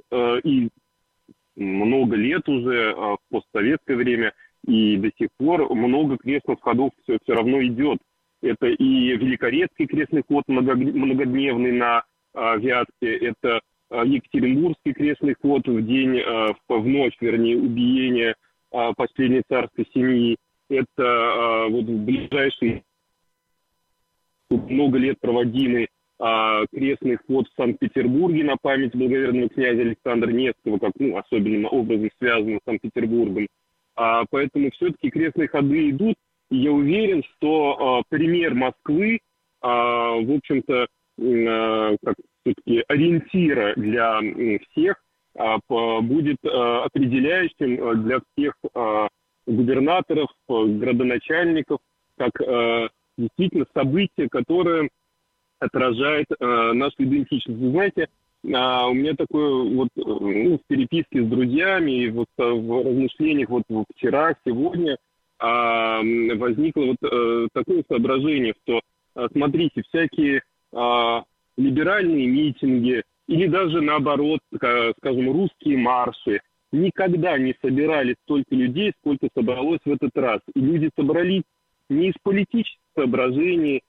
и много лет уже в постсоветское время, и до сих пор много крестных ходов все равно идет. Это и Великорецкий крестный ход многодневный на Вятке, это Екатеринбургский крестный ход в ночь, убиения последней царской семьи. Это вот в ближайшие много лет проводимый крестный ход в Санкт-Петербурге на память благоверного князя Александра Невского, как особенным образом связанным с Санкт-Петербургом. Поэтому все-таки крестные ходы идут, и я уверен, что пример Москвы, в общем-то, как все-таки ориентира для всех, будет определяющим для всех губернаторов, градоначальников, как действительно событие, которое отражает нашу идентичность. Вы знаете, у меня такое в переписке с друзьями и в размышлениях вчера, сегодня возникло такое соображение, что, смотрите, всякие либеральные митинги или даже наоборот, скажем, русские марши никогда не собирали столько людей, сколько собралось в этот раз. И люди собрались не из политических соображений.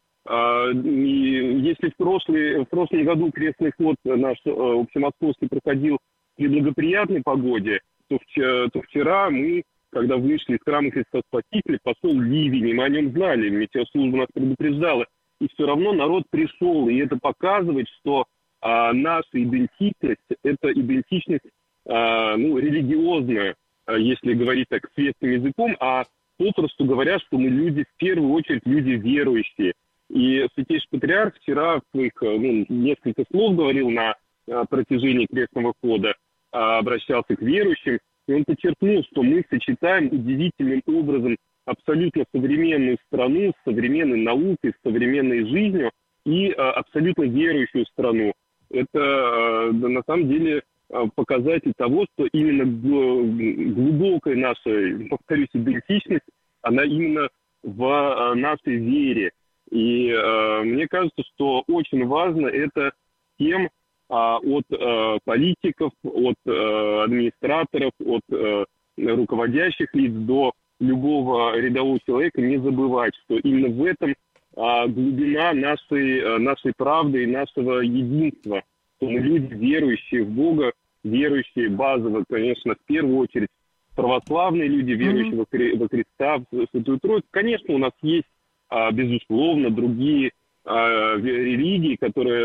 Если в прошлом году крестный ход наш общемосковский проходил при благоприятной погоде, то вчера мы, когда вышли из храма Христа Спасителя, пошел ливень, и мы о нем знали, метеослужба нас предупреждала. И все равно народ пришел, и это показывает, что наша идентичность – это идентичность религиозная, если говорить так светским языком, а попросту говоря, что мы люди, в первую очередь, люди верующие. И Святейший Патриарх вчера в своих несколько слов говорил на протяжении крестного хода, обращался к верующим, и он подчеркнул, что мы сочетаем удивительным образом абсолютно современную страну с современной наукой, с современной жизнью и абсолютно верующую страну. Это на самом деле показатель того, что именно глубокая наша, повторюсь, идентичность, она именно в нашей вере. И мне кажется, что очень важно это всем от политиков, от администраторов, от руководящих лиц до любого рядового человека не забывать, что именно в этом глубина нашей правды и нашего единства, что мы люди, верующие в Бога, верующие базово, конечно, в первую очередь православные люди, верующие во Христа, в Святую Троицу. Конечно, у нас есть, безусловно, другие религии,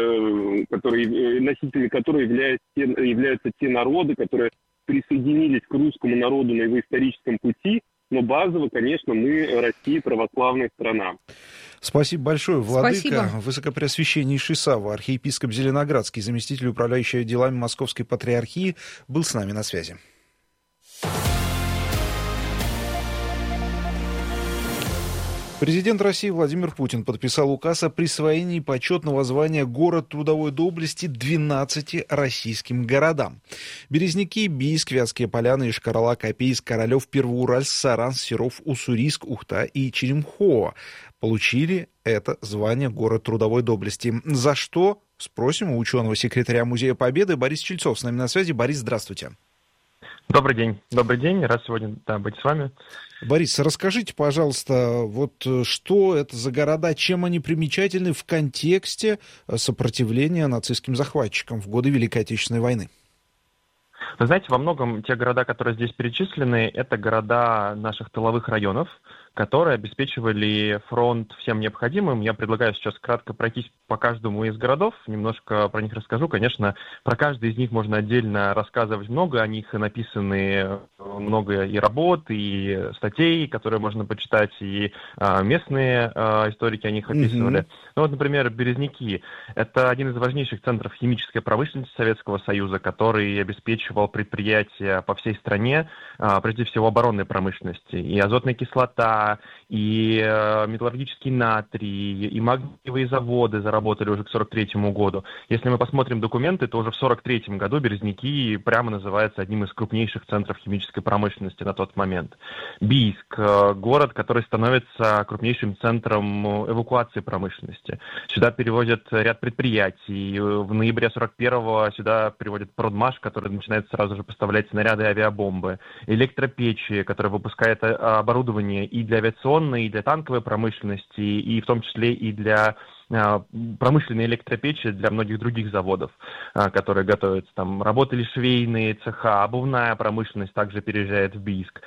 носителями которых являются те народы, которые присоединились к русскому народу на его историческом пути, но базово, конечно, мы Россия, православная страна. Спасибо большое, владыка. Спасибо. Высокопреосвященнейший Савва, архиепископ Зеленоградский, заместитель управляющего делами Московской Патриархии, был с нами на связи. Президент России Владимир Путин подписал указ о присвоении почетного звания «Город трудовой доблести» 12 российским городам. Березники, Бийск, Вятские Поляны, Йошкар-Ола, Копейск, Королев, Первоуральск, Саранск, Серов, Уссурийск, Ухта и Черемхово получили это звание «Город трудовой доблести». За что? Спросим у ученого-секретаря Музея Победы Бориса Чельцова. С нами на связи. Борис, здравствуйте. Добрый день. Добрый день. Рад сегодня быть с вами. Борис, расскажите, пожалуйста, что это за города, чем они примечательны в контексте сопротивления нацистским захватчикам в годы Великой Отечественной войны? Вы знаете, во многом те города, которые здесь перечислены, это города наших тыловых районов, которые обеспечивали фронт всем необходимым. Я предлагаю сейчас кратко пройтись по каждому из городов, немножко про них расскажу. Конечно, про каждый из них можно отдельно рассказывать много, о них написаны много и работ, и статей, которые можно почитать, и местные историки о них описывали. Ну вот, например, Березники. Это один из важнейших центров химической промышленности Советского Союза, который обеспечивал предприятия по всей стране, прежде всего оборонной промышленности. И азотная кислота, цеха, и металлургический натрий, и магниевые заводы заработали уже к 1943 году. Если мы посмотрим документы, то уже в 1943 году Березники прямо называется одним из крупнейших центров химической промышленности на тот момент. Бийск, город, который становится крупнейшим центром эвакуации промышленности. Сюда перевозят ряд предприятий. В ноябре 1941-го сюда приводят Продмаш, который начинает сразу же поставлять снаряды и авиабомбы. Электропечи, которые выпускают оборудование и для авиационной, и для танковой промышленности, и в том числе и для промышленные электропечи для многих других заводов, которые готовятся. Там работали швейные цеха, обувная промышленность также переезжает в Бийск.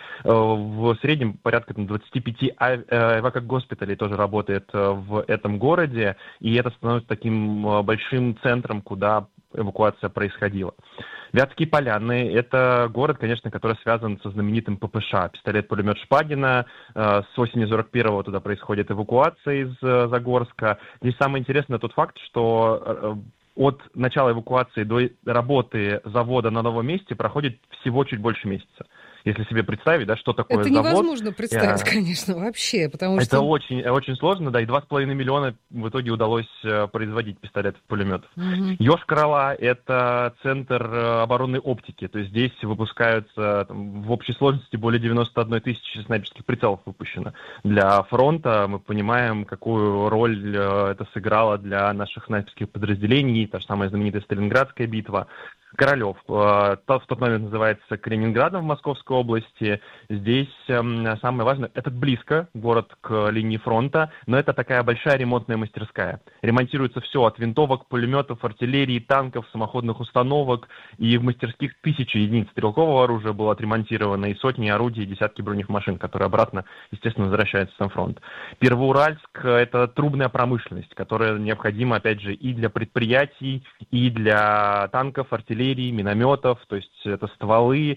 В среднем порядка 25 эвакогоспиталей тоже работает в этом городе, и это становится таким большим центром, куда эвакуация происходила. Вятские Поляны – это город, конечно, который связан со знаменитым ППШ, пистолет-пулемет Шпагина. С осени 1941-го туда происходит эвакуация из Загорска. Здесь самое интересное тот факт, что от начала эвакуации до работы завода на новом месте проходит всего чуть больше месяца. Если себе представить, да, что такое это завод. Это невозможно представить, конечно, вообще, потому что... Это очень, очень сложно, да, и 2,5 миллиона в итоге удалось производить пистолетов-пулеметов. Йошкар-Ола – это центр оборонной оптики, то есть здесь выпускаются в общей сложности более 91 тысячи снайперских прицелов выпущено. Для фронта мы понимаем, какую роль это сыграло для наших снайперских подразделений, та же самая знаменитая Сталинградская битва. Королев, в тот момент называется Калининградом в Московской области. Здесь самое важное, это близко, город к линии фронта, но это такая большая ремонтная мастерская. Ремонтируется все от винтовок, пулеметов, артиллерии, танков, самоходных установок, и в мастерских тысячи единиц стрелкового оружия было отремонтировано, и сотни орудий, и десятки бронемашин, которые обратно, естественно, возвращаются на фронт. Первоуральск – это трубная промышленность, которая необходима, опять же, и для предприятий, и для танков, артиллерии, минометов, то есть это стволы,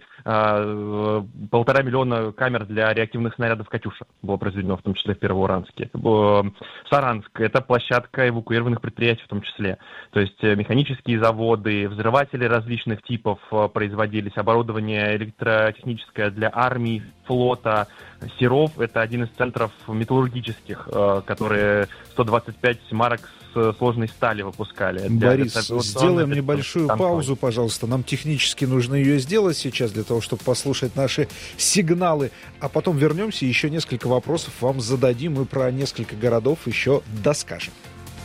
1,5 миллиона камер для реактивных снарядов «Катюша» было произведено, в том числе в Первоуральске. Саранск – это площадка эвакуированных предприятий в том числе. То есть механические заводы, взрыватели различных типов производились, оборудование электротехническое для армии, флота. Серов – это один из центров металлургических, которые 125 марок с сложной стали выпускали. Борис, сделаем небольшую паузу, пожалуйста. Нам технически нужно ее сделать сейчас для того, чтобы послушать наши сигналы. А потом вернемся и еще несколько вопросов вам зададим и про несколько городов еще доскажем.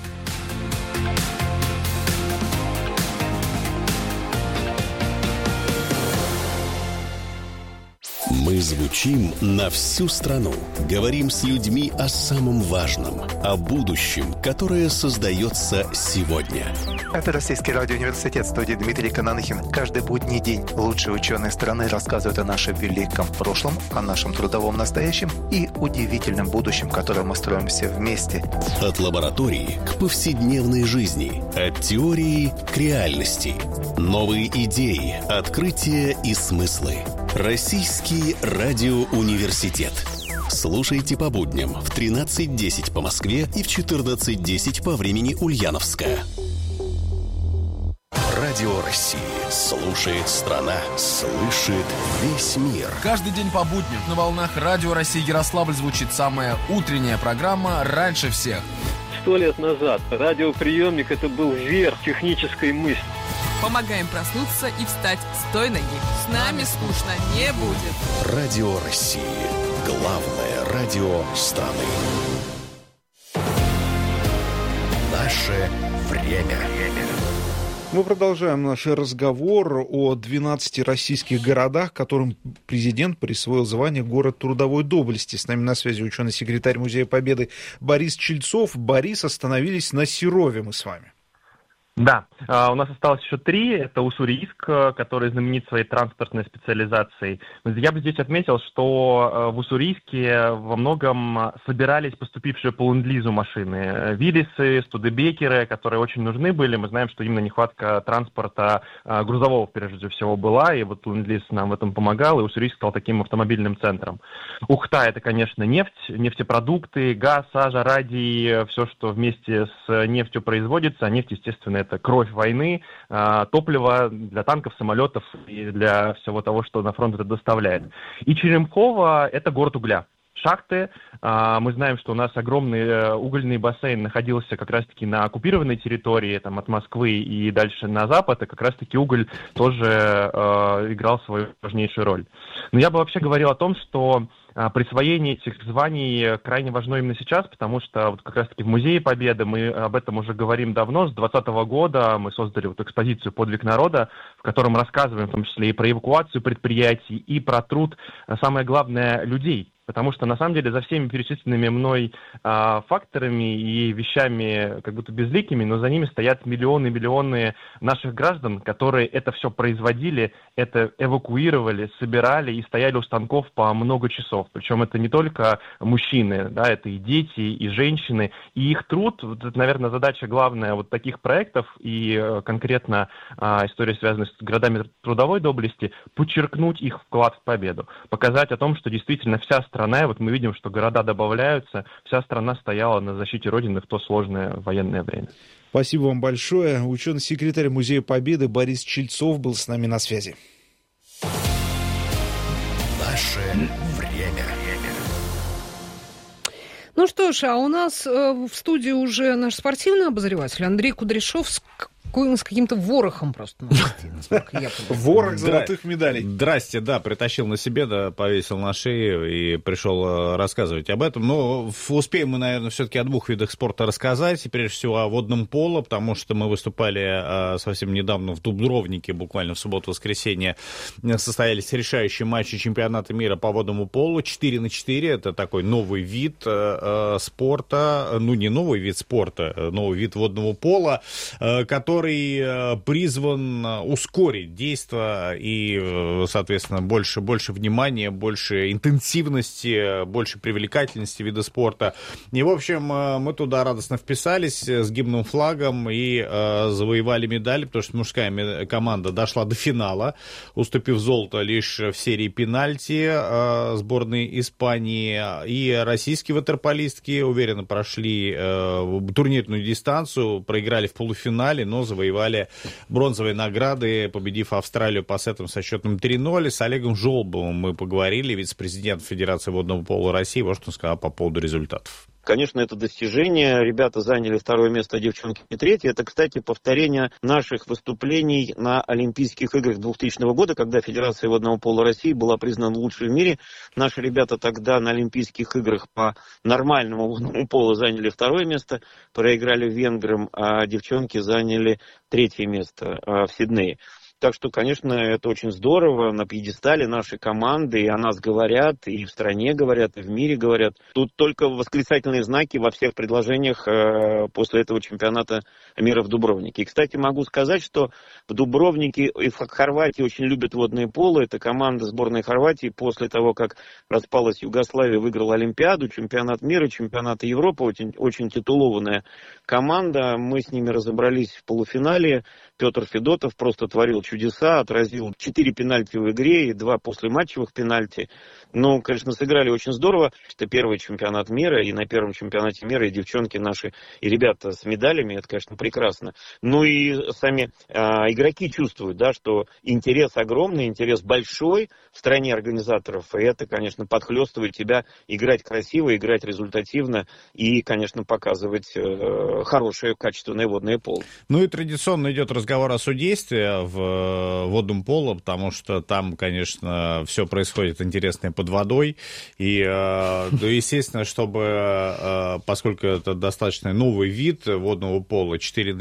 Мы звучим на всю страну. Говорим с людьми о самом важном, о будущем, которое создается сегодня. Это Российский радиоуниверситет, в студии Дмитрий Кананыхин. Каждый будний день лучшие ученые страны рассказывают о нашем великом прошлом, о нашем трудовом настоящем и удивительном будущем, которое мы строим все вместе. От лаборатории к повседневной жизни, от теории к реальности. Новые идеи, открытия и смыслы. Российский радиоуниверситет. Слушайте по будням в 13:10 по Москве и в 14:10 по времени Ульяновска. Радио России. Слушает страна. Слышит весь мир. Каждый день по будням на волнах Радио России Ярославль звучит самая утренняя программа «Раньше всех». 100 лет назад радиоприемник – это был верх технической мысли. Помогаем проснуться и встать с той ноги. С нами скучно не будет. Радио России. Главное радио страны. Наше время. Мы продолжаем наш разговор о 12 российских городах, которым президент присвоил звание «Город трудовой доблести». С нами на связи ученый-секретарь Музея Победы Борис Чельцов. Борис, остановились на Серове мы с вами. Да, у нас осталось еще 3. Это Уссурийск, который знаменит своей транспортной специализацией. Я бы здесь отметил, что в Уссурийске во многом собирались поступившие по ленд-лизу машины. Виллисы, студебекеры, которые очень нужны были. Мы знаем, что именно нехватка транспорта грузового, прежде всего, была, и вот ленд-лиз нам в этом помогал, и Уссурийск стал таким автомобильным центром. Ухта – это, конечно, нефть, нефтепродукты, газ, сажа, радий, все, что вместе с нефтью производится. А нефть, естественно, это кровь войны, топливо для танков, самолетов и для всего того, что на фронт это доставляет. И Черемхово – это город угля. шахты. Мы знаем, что у нас огромный угольный бассейн находился как раз-таки на оккупированной территории, там, от Москвы и дальше на запад, и как раз-таки уголь тоже играл свою важнейшую роль. Но я бы вообще говорил о том, что присвоение этих званий крайне важно именно сейчас, потому что вот как раз-таки в Музее Победы мы об этом уже говорим давно. С 2020 года мы создали вот экспозицию «Подвиг народа», в котором рассказываем в том числе и про эвакуацию предприятий, и про труд, самое главное, людей. Потому что, на самом деле, за всеми перечисленными мной факторами и вещами как будто безликими, но за ними стоят миллионы и миллионы наших граждан, которые это все производили, это эвакуировали, собирали и стояли у станков по много часов. Причем это не только мужчины, да, это и дети, и женщины. И их труд, вот это, наверное, задача главная вот таких проектов и конкретно история, связанная с городами трудовой доблести, подчеркнуть их вклад в победу. Показать о том, что действительно вся страна, вот мы видим, что города добавляются, вся страна стояла на защите Родины в то сложное военное время. Спасибо вам большое. Ученый-секретарь Музея Победы Борис Чельцов был с нами на связи. Наше время. Ну что ж, а у нас в студии уже наш спортивный обозреватель Андрей Кудряшов с каким-то ворохом просто. Ворох золотых медалей. Здрасте, да, притащил на себе, да, повесил на шею и пришел рассказывать об этом. Но успеем мы, наверное, все-таки о двух видах спорта рассказать. И прежде всего о водном поло, потому что мы выступали совсем недавно в Дубровнике, буквально в субботу-воскресенье. Состоялись решающие матчи чемпионата мира по водному полу. 4×4, это такой новый вид спорта, ну не новый вид спорта, новый вид водного пола, который призван ускорить действия и, соответственно, больше внимания, больше интенсивности, больше привлекательности вида спорта. И, в общем, мы туда радостно вписались с гимном, флагом и завоевали медали, потому что мужская команда дошла до финала, уступив золото лишь в серии пенальти сборной Испании. И российские ватерполистки уверенно прошли турнирную дистанцию, проиграли в полуфинале, но завоевали бронзовые награды, победив Австралию по сетам со счетом 3-0. С Олегом Жолобовым мы поговорили, вице-президент Федерации водного пола России. Вот что он сказал по поводу результатов. Конечно, это достижение. Ребята заняли второе место, девчонки третье. Это, кстати, повторение наших выступлений на Олимпийских играх 2000 года, когда Федерация водного пола России была признана лучшей в мире. Наши ребята тогда на Олимпийских играх по нормальному водному полу заняли второе место, проиграли венграм, а девчонки заняли третье место в Сиднее. Так что, конечно, это очень здорово. На пьедестале нашей команды, и о нас говорят, и в стране говорят, и в мире говорят. Тут только восклицательные знаки во всех предложениях после этого чемпионата мира в Дубровнике. И, кстати, могу сказать, что в Дубровнике и в Хорватии очень любят водное поло. Это команда сборной Хорватии после того, как распалась Югославия, выиграла Олимпиаду, чемпионат мира, чемпионат Европы. Очень титулованная команда. Мы с ними разобрались в полуфинале. Петр Федотов просто творил чудеса, отразил 4 пенальти в игре и 2 послематчевых пенальти. Ну, конечно, сыграли очень здорово. Это первый чемпионат мира, и на первом чемпионате мира и девчонки наши, и ребята с медалями, это, конечно, прекрасно. Ну и сами игроки чувствуют, да, что интерес огромный, интерес большой в стране организаторов, и это, конечно, подхлестывает тебя играть красиво, играть результативно и, конечно, показывать хорошее, качественное водное поло. Ну и традиционно идет разговор о судействе в водном поло, потому что там, конечно, все происходит интересное под водой. И, естественно, чтобы, поскольку это достаточно новый вид водного пола,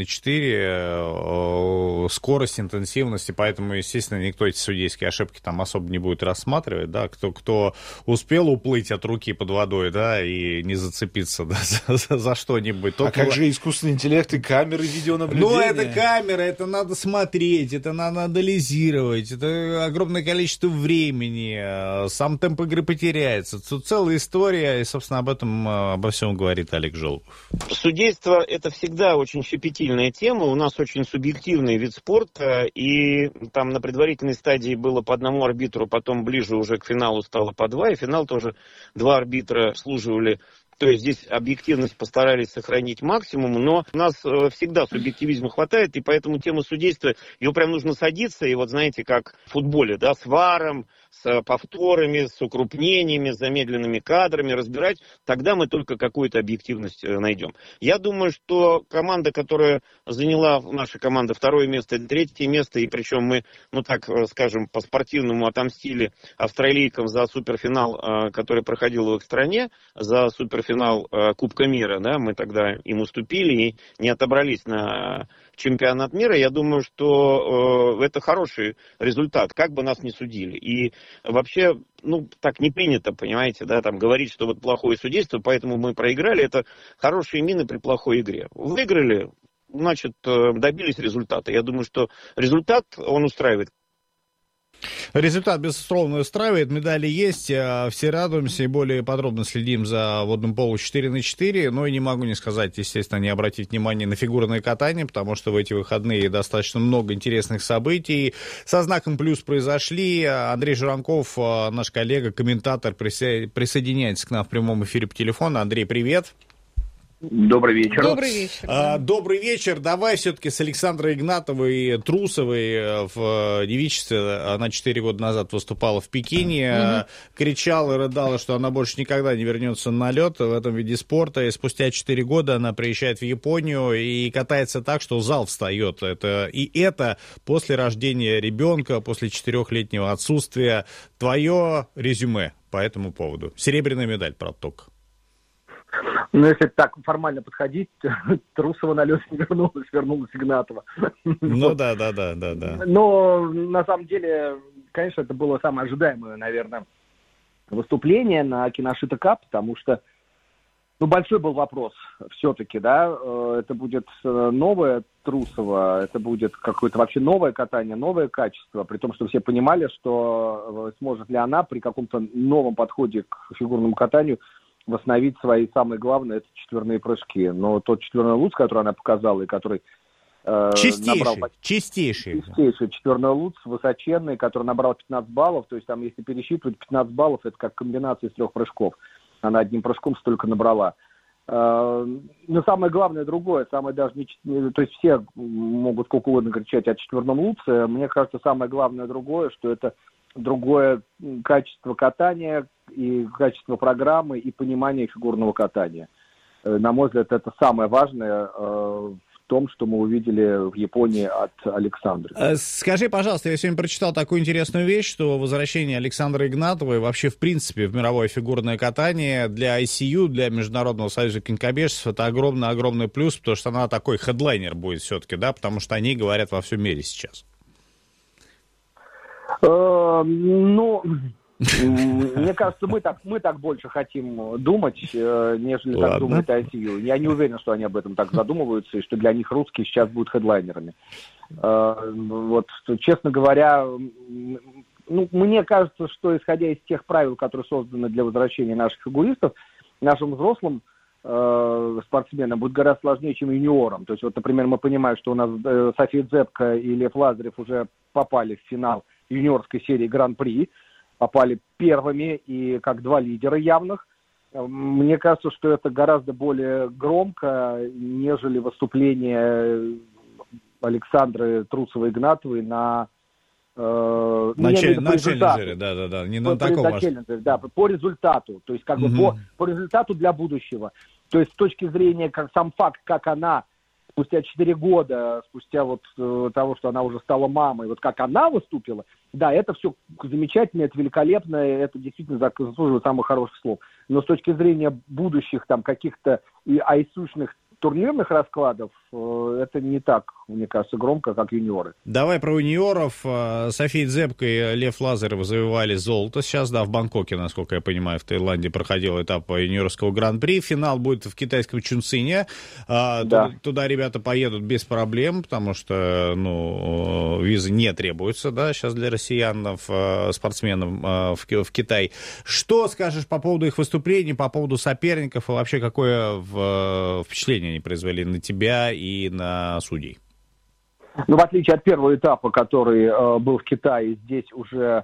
4×4, скорость, интенсивность, и поэтому, естественно, никто эти судейские ошибки там особо не будет рассматривать, да, кто успел уплыть от руки под водой, да, и не зацепиться, да, за что-нибудь. А как же искусственный интеллект и камеры видеонаблюдения? Ну, это камера, это надо смотреть, это надо анализировать, это огромное количество времени, сам темп игры потеряется. Тут целая история, и, собственно, обо всем говорит Олег Жолобов. Судейство – это всегда очень щепетильная тема, у нас очень субъективный вид спорта, и там на предварительной стадии было по одному арбитру, потом ближе уже к финалу стало по 2, и финал тоже 2 арбитра обслуживали. То есть здесь объективность постарались сохранить максимум, но у нас всегда субъективизма хватает, и поэтому тема судейства, ее прям нужно садиться, и вот знаете, как в футболе, да, с ВАРом, с повторами, с укрупнениями, с замедленными кадрами разбирать, тогда мы только какую-то объективность найдем. Я думаю, что команда, которая заняла, наша команда, 2-е место и 3-е место, и причем мы, ну так скажем, по-спортивному отомстили австралийкам за суперфинал, который проходил в их стране, за суперфинал Кубка мира, да, мы тогда им уступили и не отобрались на чемпионат мира. Я думаю, что это хороший результат, как бы нас ни судили. И вообще, ну, так не принято, понимаете, да, там говорить, что вот плохое судейство, поэтому мы проиграли. Это хорошие мины при плохой игре. Выиграли, значит, добились результата. Я думаю, что результат, он устраивает. Результат, безусловно, устраивает, медали есть, все радуемся и более подробно следим за водным полом 4х4, но и не могу не сказать, естественно, не обратить внимание на фигурное катание, потому что в эти выходные достаточно много интересных событий. Со знаком плюс произошли. Андрей Журанков, наш коллега, комментатор, присоединяется к нам в прямом эфире по телефону. Андрей, привет. Добрый вечер. Добрый вечер. Добрый вечер. Давай все-таки с Александрой Игнатовой Трусовой в девичестве. Она 4 года назад выступала в Пекине. Кричала и рыдала, что она больше никогда не вернется на лед в этом виде спорта. И спустя 4 года она приезжает в Японию и катается так, что зал встает. Это после рождения ребенка, после 4-летнего отсутствия. Твое резюме по этому поводу. Серебряная медаль, правда, только. Ну, если так формально подходить, Трусова на лед не вернулась Игнатова. Ну да. Но на самом деле, конечно, это было самое ожидаемое, наверное, выступление на Киношита Кап, потому что, ну, большой был вопрос все-таки, да, это будет новая Трусова, это будет какое-то вообще новое катание, новое качество, при том, что все понимали, что сможет ли она при каком-то новом подходе к фигурному катанию восстановить свои самые главные, это четверные прыжки. Но тот четверной луц, который она показала, и который чистейший четверной луц, высоченный, который набрал 15 баллов, то есть там, если пересчитывать 15 баллов, это как комбинация из 3 прыжков. Она одним прыжком столько набрала. Но самое главное другое, самое даже не... То есть все могут сколько угодно кричать о четверном луце. Мне кажется, самое главное другое, что это другое качество катания и качество программы и понимание фигурного катания. На мой взгляд, это самое важное в том, что мы увидели в Японии от Александры. Скажи, пожалуйста, я сегодня прочитал такую интересную вещь, что возвращение Александры Игнатовой вообще, в принципе, в мировое фигурное катание для ICU, для Международного союза конькобежцев, это огромный плюс, потому что она такой хедлайнер будет все-таки, да, потому что о ней говорят во всем мире сейчас. Ну, мне кажется, мы так больше хотим думать, нежели так думает ICU. Я не уверен, что они об этом так задумываются, и что для них русские сейчас будут хедлайнерами. Вот, честно говоря, ну, мне кажется, что исходя из тех правил, которые созданы для возвращения наших фигуристов, нашим взрослым спортсменам будет гораздо сложнее, чем юниорам. То есть, вот, например, мы понимаем, что у нас София Дзепко и Лев Лазарев уже попали в финал юниорской серии Гран-при, попали первыми и как 2 лидера явных. Мне кажется, что это гораздо более громко, нежели выступление Александры Трусовой-Игнатовой на челленджере, да, не на таком челленджере, да, по результату, то есть как бы по результату для будущего. То есть с точки зрения, как сам факт, как она спустя 4 года, спустя вот того, что она уже стала мамой, вот как она выступила, да, это все замечательно, это великолепно, это действительно заслуживает самых хороших слов. Но с точки зрения будущих там каких-то и айсушных турнирных раскладов, это не так, мне кажется, громко, как юниоры. Давай про юниоров. София Дзепко и Лев Лазарев завоевали золото сейчас, да, в Бангкоке, насколько я понимаю, в Таиланде проходил этап юниорского гран-при. Финал будет в китайском Чунцине. Да. Туда ребята поедут без проблем, потому что, ну, визы не требуются, да, сейчас для россиян, спортсменам в Китай. Что скажешь по поводу их выступлений, по поводу соперников и вообще какое впечатление они произвели на тебя и на судей? Ну, в отличие от первого этапа, который был в Китае, здесь уже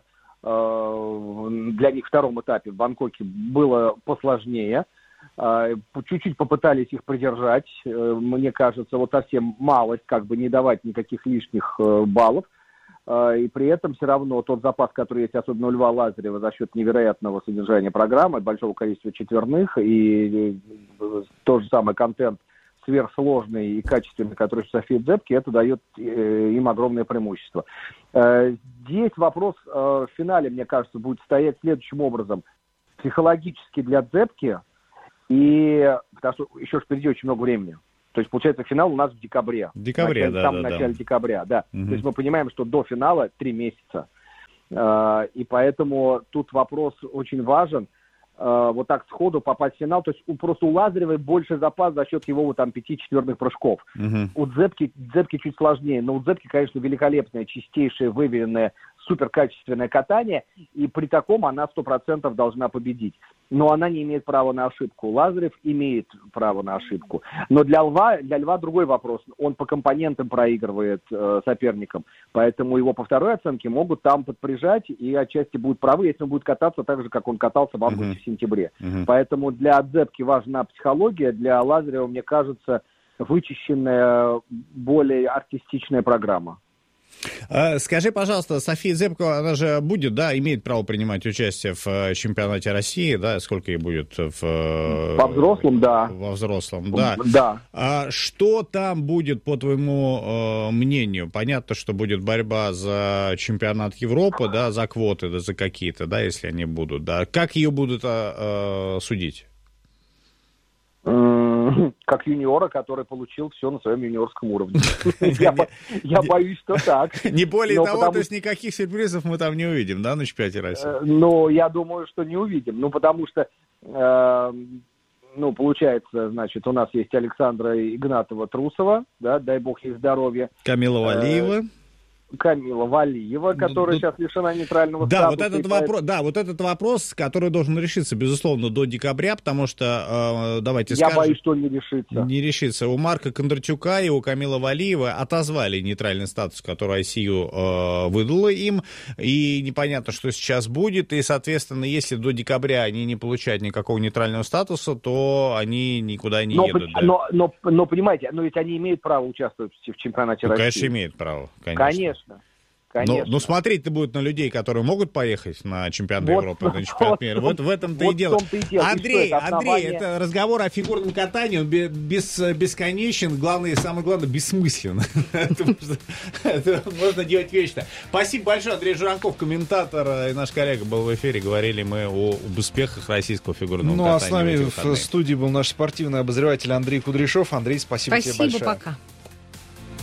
для них в втором этапе в Бангкоке было посложнее. Чуть-чуть попытались их придержать. Мне кажется, вот совсем малость, как бы не давать никаких лишних баллов. и при этом все равно тот запас, который есть, особенно у Льва Лазарева, за счет невероятного содержания программы, большого количества четверных и тот же самый контент сверхсложный и качественный, который у Софии Дзепки, это дает им огромное преимущество. Здесь вопрос в финале, мне кажется, будет стоять следующим образом. Психологически для Дзепки, и потому что еще впереди очень много времени. То есть, получается, финал у нас в декабре. В начале декабря, да. То есть мы понимаем, что до финала 3 месяца. И поэтому тут вопрос очень важен. Вот так сходу попасть в финал. То есть просто у Лазаревой больше запас за счет его 5 четверных прыжков. У Дзепки чуть сложнее. Но у Дзепки, конечно, великолепное, чистейшее, выверенное, суперкачественное катание. И при таком она 100% должна победить. Но она не имеет права на ошибку. Лазарев имеет право на ошибку. Но для Льва другой вопрос. Он по компонентам проигрывает соперникам. Поэтому его по второй оценке могут там подприжать и отчасти будут правы, если он будет кататься так же, как он катался в августе, в сентябре. Поэтому для Дзепки важна психология, для Лазарева, мне кажется, вычищенная, более артистичная программа. Скажи, пожалуйста, София Дзепко, она же будет, да, имеет право принимать участие в чемпионате России, да, сколько ей будет? Во взрослом, да. Во взрослом, да. Да. А что там будет, по твоему мнению? Понятно, что будет борьба за чемпионат Европы, да, за квоты, да, за какие-то, да, если они будут, да. Как ее будут судить? Как юниора, который получил все на своем юниорском уровне. Я боюсь, что так. Не более того, то есть никаких сюрпризов мы там не увидим, да, на чемпионате России? Ну, я думаю, что не увидим. Ну, потому что, получается, значит, у нас есть Александра Игнатова-Трусова, да, дай бог ей здоровья. Камила Валиева, которая сейчас лишена нейтрального статуса. Вот этот вопрос, который должен решиться, безусловно, до декабря, потому что, давайте скажем... Я боюсь, что он не решится. Не решится. У Марка Кондратюка и у Камилы Валиевой отозвали нейтральный статус, который ICU выдала им, и непонятно, что сейчас будет, и, соответственно, если до декабря они не получают никакого нейтрального статуса, то они никуда не едут. Но, понимаете, ведь они имеют право участвовать в чемпионате России. Конечно, имеют право. Конечно. Но смотреть-то будет на людей, которые могут поехать на чемпионат Европы, на чемпионат мира. Вот в этом-то и дело. Андрей, это разговор о фигурном катании, он бесконечен, самое главное, бессмысленно. Это можно делать вечно. Спасибо большое, Андрей Журанков, комментатор и наш коллега был в эфире. Говорили мы об успехах российского фигурного катания. Ну а с нами в студии был наш спортивный обозреватель Андрей Кудряшов. Андрей, спасибо тебе большое. Спасибо, пока.